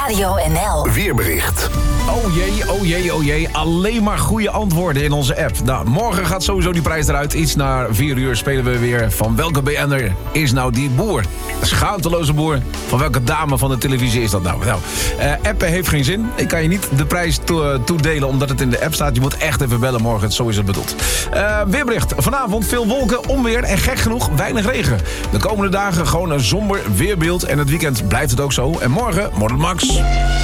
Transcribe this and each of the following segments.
Radio NL. Weerbericht. Oh jee. Alleen maar goede antwoorden in onze app. Nou, morgen gaat sowieso die prijs eruit. Iets na 4 uur spelen we weer van welke BN'er is nou die boer? De schaamteloze boer. Van welke dame van de televisie is dat nou? Appen heeft geen zin. Ik kan je niet de prijs toedelen omdat het in de app staat. Je moet echt even bellen morgen. Zo is het bedoeld. Weerbericht. Vanavond veel wolken, onweer en gek genoeg weinig regen. De komende dagen gewoon een somber weerbeeld. En het weekend blijft het ook zo. En morgen wordt het max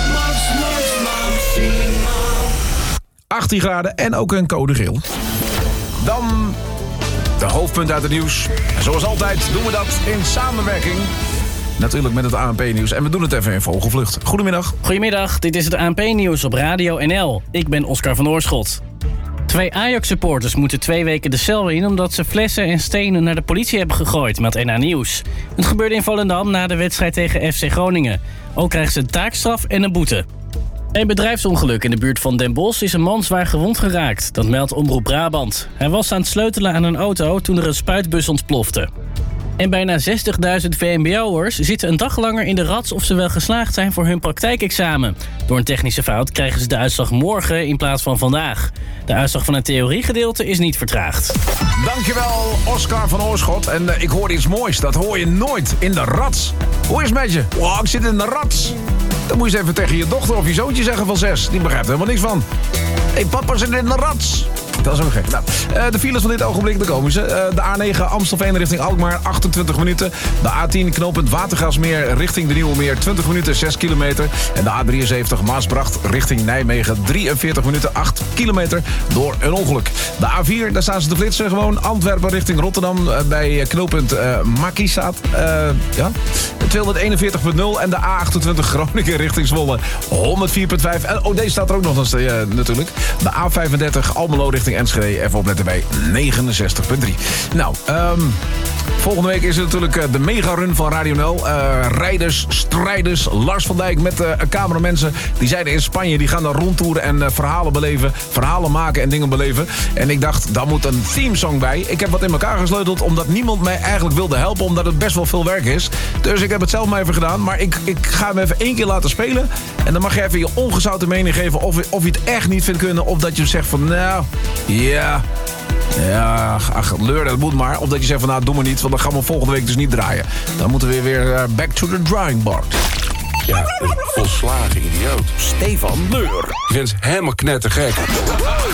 18 graden en ook een code geel. Dan de hoofdpunten uit het nieuws. En zoals altijd doen we dat in samenwerking. Natuurlijk met het ANP-nieuws. En we doen het even in vogelvlucht. Goedemiddag. Goedemiddag, dit is het ANP-nieuws op Radio NL. Ik ben Oscar van Oorschot. 2 Ajax-supporters moeten 2 weken de cel in omdat ze flessen en stenen naar de politie hebben gegooid, meldt NA Nieuws. Het gebeurde in Volendam na de wedstrijd tegen FC Groningen. Ook krijgen ze een taakstraf en een boete. Bij een bedrijfsongeluk in de buurt van Den Bosch is een man zwaar gewond geraakt. Dat meldt Omroep Brabant. Hij was aan het sleutelen aan een auto toen er een spuitbus ontplofte. En bijna 60.000 VMBO'ers zitten een dag langer in de rats of ze wel geslaagd zijn voor hun praktijkexamen. Door een technische fout krijgen ze de uitslag morgen in plaats van vandaag. De uitslag van het theoriegedeelte is niet vertraagd. Dankjewel, Oscar van Oorschot. En ik hoor iets moois, dat hoor je nooit in de rats. Hoe is het met je? Wow, ik zit in de rats. Dan moet je eens even tegen je dochter of je zoontje zeggen van 6. Die begrijpt er helemaal niks van. Hé, papa zit in de rats. Dat is ook gek. Nou, de files van dit ogenblik, daar komen ze. De A9 Amstelveen richting Alkmaar, 28 minuten. De A10 knooppunt Watergraafsmeer richting de Nieuwe Meer, 20 minuten, 6 kilometer. En de A73 Maasbracht richting Nijmegen, 43 minuten, 8 kilometer door een ongeluk. De A4, daar staan ze te flitsen gewoon. Antwerpen richting Rotterdam bij knooppunt Makkisaat. 241,0. En de A28 Groningen richting Zwolle, 104,5. En deze staat er ook nog natuurlijk. De A35 Almelo richting Enschede, even opletten bij 69,3. Nou, volgende week is het natuurlijk de mega-run van Radio NL. Rijders, strijders, Lars van Dijk met cameramensen. Die zijn in Spanje, die gaan daar rondtoeren en verhalen beleven. Verhalen maken en dingen beleven. En ik dacht, daar moet een themesong bij. Ik heb wat in elkaar gesleuteld, omdat niemand mij eigenlijk wilde helpen. Omdat het best wel veel werk is. Dus ik heb het zelf maar even gedaan. Maar ik ga hem even 1 keer laten spelen. En dan mag je even je ongezouten mening geven of je het echt niet vindt kunnen. Of dat je zegt van, nou, ja, ach, leur, dat moet maar. Of dat je zegt van, nou, doe maar niet, want dan gaan we volgende week dus niet draaien. Dan moeten we weer back to the drawing board. Ja, een volslagen idioot. Stefan Leur. Ik vind het helemaal knettergek.